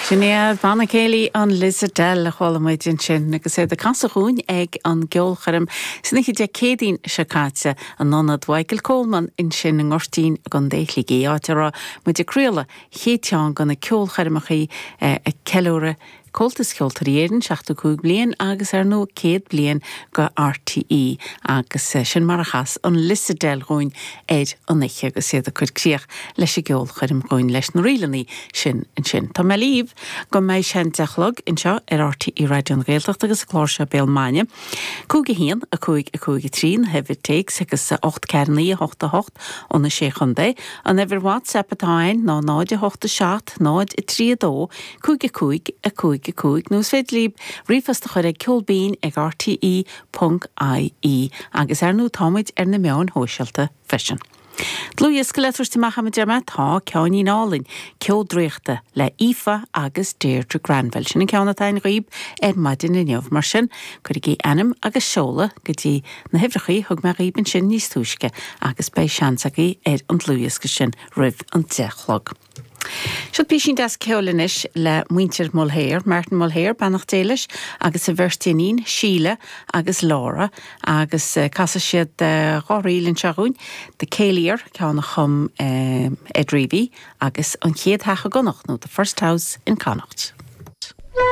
Sinead Banna Céilí an Lizardel a chola muid in sin agus é de casarún ag an geolcharim sinnig de cédín secáte an nonad Michael Coleman in sin an ngortín gan déchligí áitera mu de críala chéteán gan na ceolcharimachí a ceúra Coltas ceoltaríéireann 65 bliain agus nó 100 bliain go RTE agus sin marachas an Lizardel roin éid an éiche agus séad a chuid críoch leis a geolcharim roin leis na rialaní sin in sin. Tá me líomh go méid sin dechlog in seo RTE Radio an Gaeltacht agus chlár se Béalmaine. Cúga hían a cúig trín hefyd teig agus 8 cairnaí 8 an na sé chundé an efir WhatsApp atáin ná 9 8 7 9 3 2 cúig a cúig nus fed líb rifast chuir ag ceolbín ag RTE.ie agus nú táid na meán hóisialta fesin. Dlúias go leitúirtí macha derma tá ceanní nálinn ceoldréachta le Aoife agus Deirdre Granville sin ceannatain riomh maidin na neamh mar sin chuir í anam agus seola go dtí na hifrachaí thug me riomh sin níos túisce agus bei seansaí an dlúias go sin rih an dechlog. Siad bí sin das ceolanis le muintir Mulhéir, Martin Mulhéir, bannach déiles, agus a bhirtínín, Síle, agus Laura, agus casa siad ráílinn searún, de Céliar, ceanna chum Edrivi, agus an chéad hecha gannach nó the First House in Connacht.